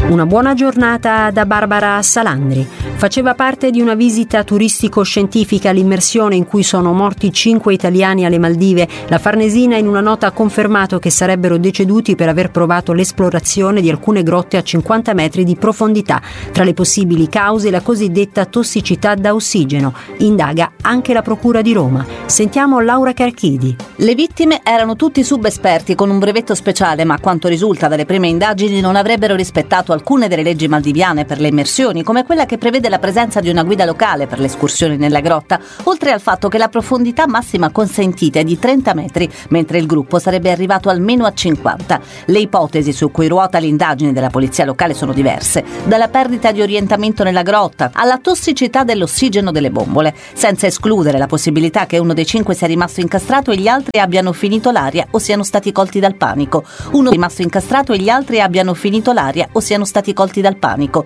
Una buona giornata da Barbara Salandri. Faceva parte di una visita turistico-scientifica all'immersione in cui sono morti 5 italiani alle Maldive. La Farnesina in una nota ha confermato che sarebbero deceduti per aver provato l'esplorazione di alcune grotte a 50 metri di profondità. Tra le possibili cause la cosiddetta tossicità da ossigeno. Indaga anche la Procura di Roma. Sentiamo Laura Carchidi. Le vittime erano tutti subesperti con un brevetto speciale, ma a quanto risulta dalle prime indagini non avrebbero rispettato alcune delle leggi maldiviane per le immersioni, come quella che prevede la presenza di una guida locale per le escursioni nella grotta, oltre al fatto che la profondità massima consentita è di 30 metri, mentre il gruppo sarebbe arrivato almeno a 50. Le ipotesi su cui ruota l'indagine della polizia locale sono diverse, dalla perdita di orientamento nella grotta alla tossicità dell'ossigeno delle bombole, senza escludere la possibilità che uno dei 5 sia rimasto incastrato e gli altri abbiano finito l'aria o siano stati colti dal panico. Uno è rimasto incastrato e gli altri abbiano finito l'aria o siano stati colti dal panico.